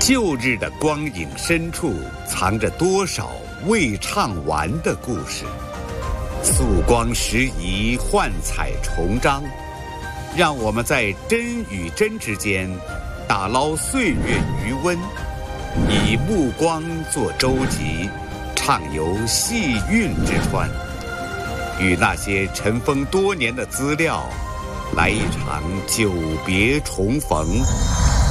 旧日的光影深处，藏着多少未唱完的故事。素光时移，幻彩重张，让我们在真与真之间打捞岁月余温，以目光作舟楫，畅游细韵之川，与那些尘封多年的资料来一场久别重逢。